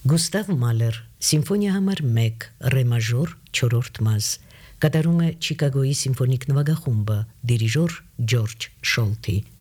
Գուստավ Մալեր, Սիմֆոնիա համար 1, ռե մաժոր, 4-րդ մաս, կատարում է Չիկագոյի սիմֆոնիկ նվագախումբը, դիրիժոր Ջորջ Շոլթի։